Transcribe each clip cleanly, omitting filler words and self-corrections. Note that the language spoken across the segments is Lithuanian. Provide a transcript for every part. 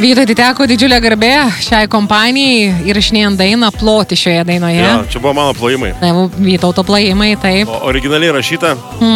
Vytui, tai teko didžiulė garbė šiai kompanijai įrašinėjant dainą, ploti šioje dainoje. Ja, čia buvo mano plojimai. Tai Vytauto plojimai, taip. Originaliai rašyta.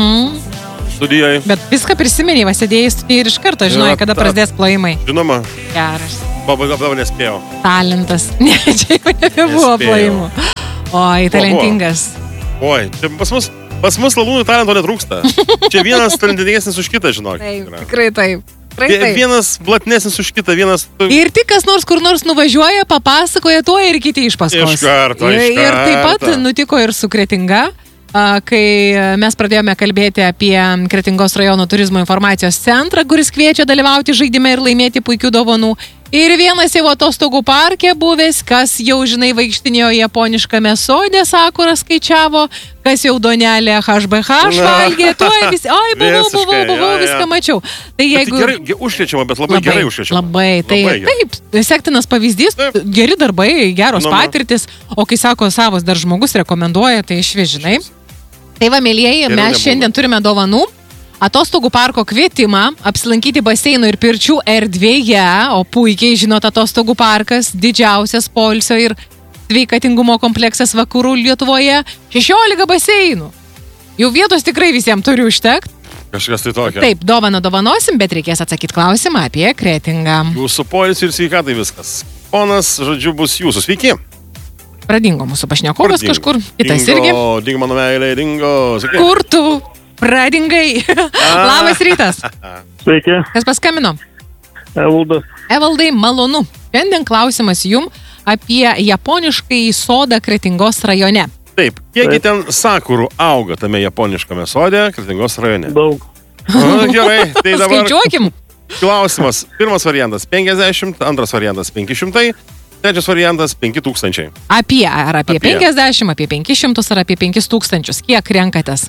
Studijoje. Bet viską prisimeni, sėdėjai studijai ir iš karto žinojai, kada prasidės plojimai. Žinoma. Geras. Dabar nespėjau. Talentas. Ne, čia jau nebebuvo plojimų. Oi, talentingas. Oi, čia pas mus lalūnų talento netrūksta. Čia vienas talentingesnis už kitą, žinok. Taip, tikrai taip. Vienas blatnesnis už kitą, vienas... Ir tik kas nors kur nors nuvažiuoja, papasakoja tuo ir kiti iš paskos. Iš karto. Ir taip pat nutiko ir su Kretinga, kai mes pradėjome kalbėti apie Kretingos rajono turizmo informacijos centrą, kuris kviečia dalyvauti žaidime ir laimėti puikių dovanų. Ir vienas jau atostogų parke buvęs, kas jau, žinai, vaikštinėjo japoniškame sode, Sakura skaičiavo, kas jau donelė HBH valgė, tuoj visi, buvau, viską mačiau. Tai jeigu... Tai gerai užkrečiama, bet labai gerai užkrečiama. Taip, sektinas pavyzdys, geri darbai, geros patirtis, o kai sako savas dar žmogus rekomenduoja, tai išvis, žinai. Tai va, mėlyjeji, mes šiandien turime dovanų. Atostogų parko kvietimą apsilankyti baseino ir pirčių erdvėje, o puikiai žinot, atostogų parkas, didžiausias poilsio ir sveikatingumo kompleksas vakarų Lietuvoje, 16 baseinų. Jau vietos tikrai visiems turi užtekt. Kažkas tai tokia. Taip, dovanosim, bet reikės atsakyti klausimą apie Kretingą. Jūsų poilsio ir sveikatai viskas. Ponas, žodžiu, bus jūsų. Sveiki. Pradingo mūsų pašnekovas kažkur, kitas irgi. Dingo mano meilė, dingo. Sveiki. Kur tu? Pradingai. Labas rytas. Sveiki. Kas paskambino? Evaldas. Evaldai, malonu. Šiandien klausimas jum apie japoniškai sodą Kretingos rajone. Taip. Kiekgi ten sakurų auga tame japoniškame sode Kretingos rajone? Daug. Gerai, tai dabar... Skaičiuokim. Klausimas. Pirmas variantas 50, antras variantas 500, trečias variantas 5000. Ar apie 50, apie 500 ar apie 5000? Kiek renkatės?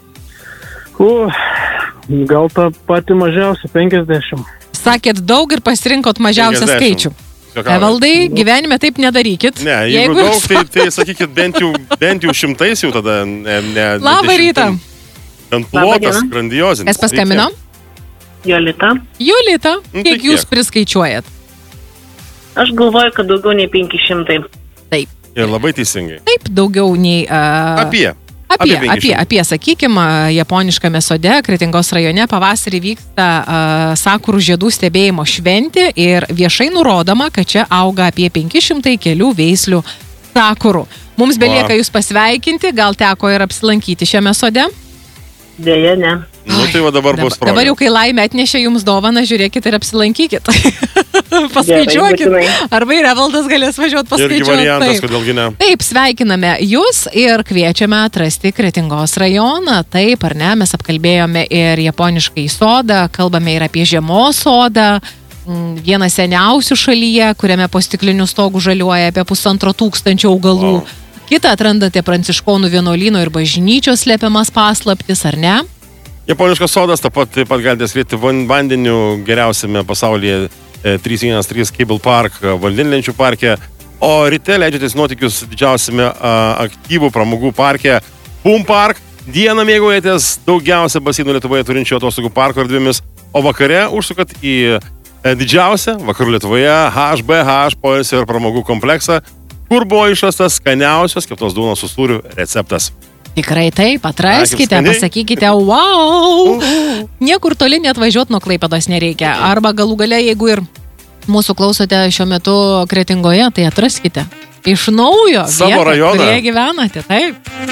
Gal tą patį mažiausią 50. Sakėt daug ir pasirinkot mažiausią 50. skaičių. Evaldai, gyvenime taip nedarykit. Ne, jeigu daug, tai sakykit bent jau šimtais jau tada. Labą rytą. Ten plotas, grandiozinis. Kas paskambino? Jolita. Julita, kiek jūs priskaičiuojat? Aš galvoju, kad daugiau nei 500. Taip. Ir labai teisingai. Taip, daugiau nei... Apie, sakykime, japoniškame sode, Kretingos rajone pavasarį vyksta sakurų žiedų stebėjimo šventė ir viešai nurodoma, kad čia auga apie 500 kelių veislių sakurų. Mums belieka jūs pasveikinti, gal teko ir apsilankyti šiame sode? Dėja, ne. Nu, tai va dabar bus proga. Dabar jau, kai laimė atnešė jums dovaną, žiūrėkit ir apsilankykit. Paskaičiuokit. Arba ir Evaldas galės važiuoti paskaičiuoti. Irgi variantas, kodėlgi ne. Taip, sveikiname jūs ir kviečiame atrasti Kretingos rajoną. Taip, ar ne, mes apkalbėjome ir japoniškai sodą, kalbame ir apie žiemos sodą. Vienas seniausių šalyje, kuriame po stiklinių stogų žaliuoja apie 1500 augalų. Wow. Kitą atrandate pranciškonų vienuolyno ir bažnyčios slepiamas paslaptis, ar ne? Japoniškas sodas, taip pat galite skrieti vandeniu geriausiame pasaulyje 313 Cable Park, vandenlenčių parke, o ryte leidžiatės nuotykius didžiausiame aktyvų pramogų parke Boom Park. Dieną mėgaujatės daugiausia baseinų Lietuvoje turinčio atostogų parko erdvėmis, o vakare užsukat į didžiausią vakarų Lietuvoje HBH poilsio ir pramogų kompleksą, kur buvo išrastas skaniausios keptos duonos su sūriu receptas. Tikrai taip, atraskite, pasakykite, wow! Niekur toli net važiuoti nuo Klaipėdos nereikia. Arba galų gale, jeigu ir mūsų klausote šiuo metu Kretingoje, tai atraskite iš naujo savo vietą, rajoną, kurioje gyvenate. Taip.